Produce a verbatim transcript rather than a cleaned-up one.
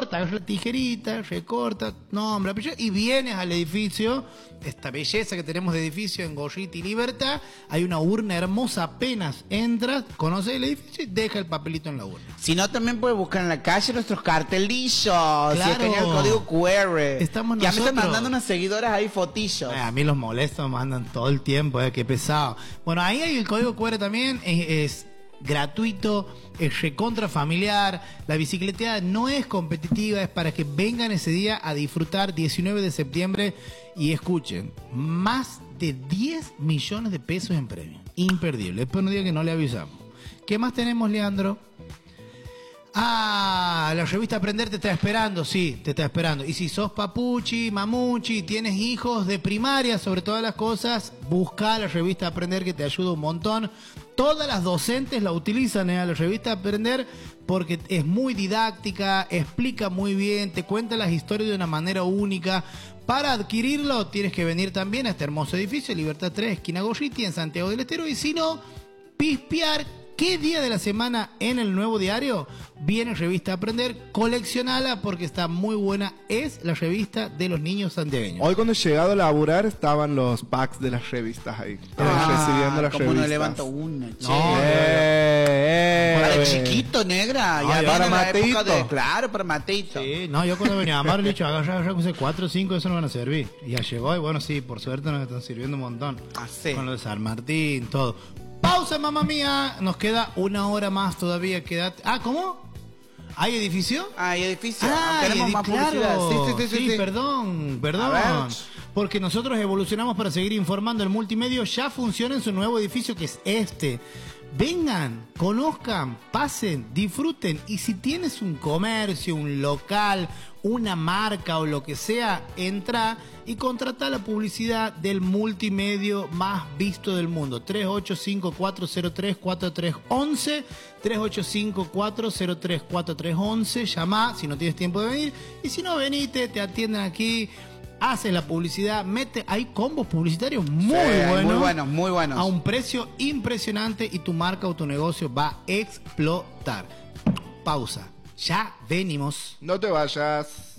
recorta, agarra la tijerita, recorta, nombre, apellido, y vienes al edificio, esta belleza que tenemos de edificio en Gorriti y Libertad, hay una urna hermosa, apenas entras, conoces el edificio y deja el papelito en la urna. Si no, también puedes buscar en la calle nuestros cartelillos, claro. Si escanear el código cu erre. Estamos ya nosotros. me están mandando unas seguidoras ahí fotillos. Eh, a mí los molestos me mandan todo el tiempo, eh, qué pesado. Bueno, ahí hay el código cu erre también, es, es gratuito, es recontra familiar, la bicicleteada no es competitiva, es para que vengan ese día a disfrutar. Diecinueve de septiembre, y escuchen, más de diez millones de pesos en premios, imperdible, después no diga que no le avisamos. ¿Qué más tenemos, Leandro? Ah, la revista Aprender te está esperando, sí, te está esperando. Y si sos papuchi, mamuchi, tienes hijos de primaria, sobre todas las cosas, busca la revista Aprender, que te ayuda un montón. Todas las docentes la utilizan, ¿eh? La revista Aprender, porque es muy didáctica, explica muy bien, te cuenta las historias de una manera única. Para adquirirlo tienes que venir también a este hermoso edificio, Libertad tres, esquina Gorriti, en Santiago del Estero. Y si no, pispear qué día de la semana en el Nuevo Diario viene Revista Aprender, coleccionala porque está muy buena, es la revista de los niños santiagueños. Hoy cuando he llegado a laburar estaban los packs de las revistas ahí, ah, recibiendo las como revistas. no levanto una, che. No, eh, para eh, chiquito, negra, no, ya y ahora viene la Mateito. época de, claro, para Mateito. Sí, no, yo cuando venía a Amaro le he dicho, agarra, agarra, puse cuatro o cinco, eso no van a servir. Y ya llegó, y bueno, sí, por suerte nos están sirviendo un montón. Ah, sí. Con lo de San Martín, todo. Pausa, mamá mía, nos queda una hora más todavía, quédate. Ah, ¿cómo? ¿Hay edificio? Ah, hay edificio. Ah, tenemos edi- más claro. publicidad. Sí, sí, sí, sí, Sí, sí. perdón, perdón. A ver. Porque nosotros evolucionamos para seguir informando. El multimedio ya funciona en su nuevo edificio, que es este. Vengan, conozcan, pasen, disfruten. Y si tienes un comercio, un local, una marca o lo que sea, entra y contrata la publicidad del multimedio más visto del mundo. tres ocho cinco, cuatro cero tres, cuatro tres uno uno, tres ocho cinco, cuatro cero tres, cuatro tres uno uno. Llama si no tienes tiempo de venir. Y si no, venite, te atienden aquí. Haces la publicidad, mete, hay combos publicitarios muy Sí, buenos. muy buenos, muy buenos. A un precio impresionante y tu marca o tu negocio va a explotar. Pausa. Ya venimos. No te vayas.